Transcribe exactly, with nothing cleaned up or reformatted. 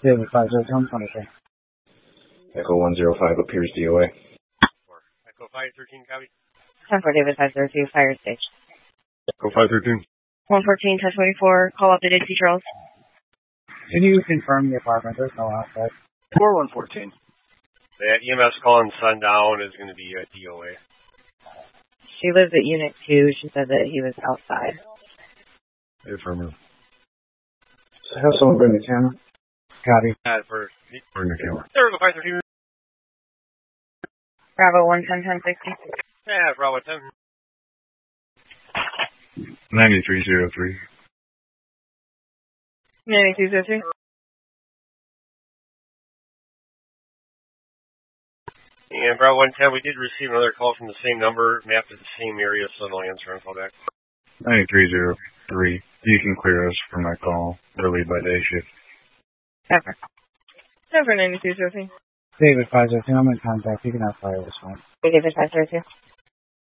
David five zero two, I'm twenty-three. Echo one zero five appears D O A. Echo five thirteen, copy. ten four David five zero two, fire stage. Echo five thirteen. one fourteen, ten twenty-four, call updated C Charles. Can you confirm the apartment? There's no outside. four one fourteen. That E M S call on Sundown is going to be a D O A. She lives at Unit two. She said that he was outside. Affirmative. Have someone bring the camera. Copy. Uh, for, Bring the camera. there we go, five thirteen. Bravo one ten, ten sixty. Yeah, Bravo ten. ninety-three zero three. ninety-two zero three. And Bravo one ten, we did receive another call from the same number, mapped to the same area, so no answer and call back. ninety-three zero three. You can clear us from that call early by day shift. Ever. Ever ninety-two zero three. David five zero two, I'm in contact. You can have fire this one. David five zero two.